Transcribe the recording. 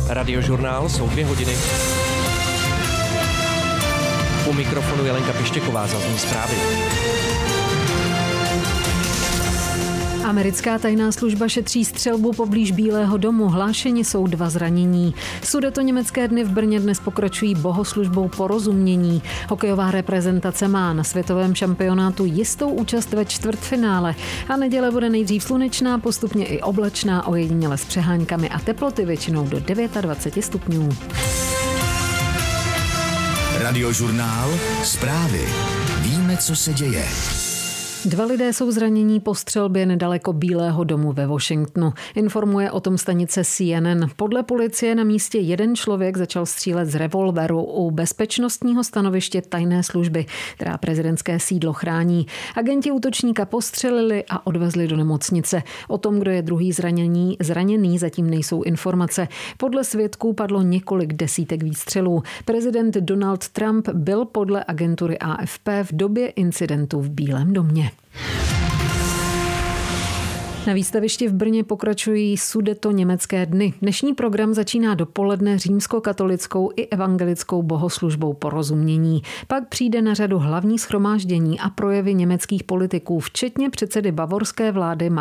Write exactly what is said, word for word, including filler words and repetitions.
Radiožurnál jsou dvě hodiny. U mikrofonu Jelenka Pištěková, zazní zprávy. Americká tajná služba šetří střelbu poblíž Bílého domu. Hlášeni jsou dva zranění. Sudetoněmecké dny v Brně dnes pokračují bohoslužbou porozumění. Hokejová reprezentace má na světovém šampionátu jistou účast ve čtvrtfinále. A neděle bude nejdřív slunečná, postupně i oblačná, ojediněle s přeháňkami a teploty většinou do dvacet devět stupňů. Radiožurnál, zprávy. Víme, co se děje. Dva lidé jsou zranění po střelbě nedaleko Bílého domu ve Washingtonu. Informuje o tom stanice C N N. Podle policie na místě jeden člověk začal střílet z revolveru u bezpečnostního stanoviště tajné služby, která prezidentské sídlo chrání. Agenti útočníka postřelili a odvezli do nemocnice. O tom, kdo je druhý zraněný, zraněný, zatím nejsou informace. Podle svědků padlo několik desítek výstřelů. Prezident Donald Trump byl podle agentury A F P v době incidentu v Bílém domě. Na výstavišti v Brně pokračují Sudetoněmecké dny. Dnešní program začíná dopoledne římskokatolickou i evangelickou bohoslužbou porozumění. Pak přijde na řadu hlavní shromáždění a projevy německých politiků, včetně předsedy bavorské vlády